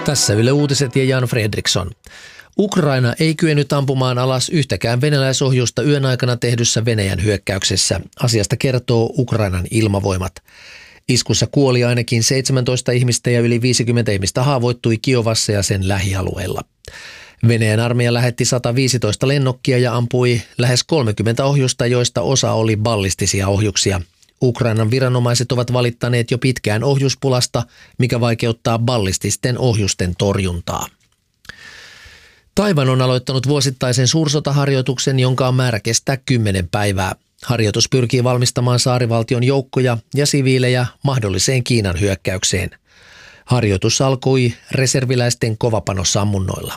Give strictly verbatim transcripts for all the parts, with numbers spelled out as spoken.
Tässä Yle Uutiset ja Jan Fredriksson. Ukraina ei kyennyt ampumaan alas yhtäkään venäläisohjusta yön aikana tehdyssä Venäjän hyökkäyksessä. Asiasta kertoo Ukrainan ilmavoimat. Iskussa kuoli ainakin seitsemäntoista ihmistä ja yli viisikymmentä ihmistä haavoittui Kiovassa ja sen lähialueilla. Venäjän armeija lähetti sata viisitoista lennokkia ja ampui lähes kolmekymmentä ohjusta, joista osa oli ballistisia ohjuksia. Ukrainan viranomaiset ovat valittaneet jo pitkään ohjuspulasta, mikä vaikeuttaa ballististen ohjusten torjuntaa. Taiwan on aloittanut vuosittaisen suursotaharjoituksen, jonka on määrä kestää kymmenen päivää. Harjoitus pyrkii valmistamaan saarivaltion joukkoja ja siviilejä mahdolliseen Kiinan hyökkäykseen. Harjoitus alkoi reserviläisten kovapanossammunnoilla.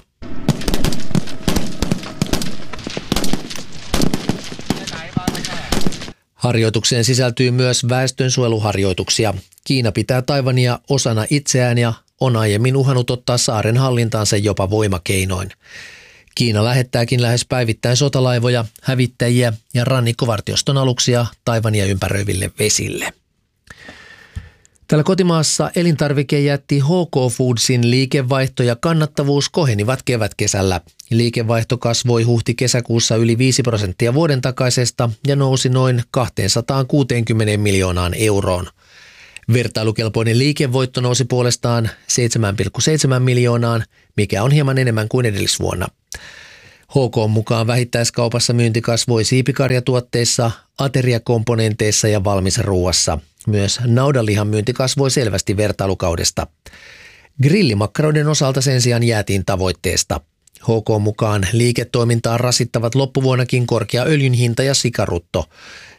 Harjoitukseen sisältyy myös väestönsuojeluharjoituksia. Kiina pitää Taiwania osana itseään ja on aiemmin uhannut ottaa saaren hallintaansa jopa voimakeinoin. Kiina lähettääkin lähes päivittäin sotalaivoja, hävittäjiä ja rannikkovartioston aluksia Taiwania ympäröiville vesille. Täällä kotimaassa elintarvikejätti H K Foodsin liikevaihto ja kannattavuus kohenivat kevätkesällä. Liikevaihto kasvoi huhti-kesäkuussa yli viisi prosenttia vuoden takaisesta ja nousi noin kaksisataakuusikymmentä miljoonaan euroon. Vertailukelpoinen liikevoitto nousi puolestaan seitsemän pilkku seitsemän miljoonaan, mikä on hieman enemmän kuin edellisvuonna. H K mukaan vähittäiskaupassa myynti kasvoi siipikarjatuotteissa, ateriakomponenteissa ja valmisruuassa. Myös naudanlihan myynti kasvoi selvästi vertailukaudesta. Grillimakkaroiden osalta sen sijaan jäätiin tavoitteesta. H K mukaan liiketoimintaa rasittavat loppuvuonnakin korkea öljyn hinta ja sikarutto.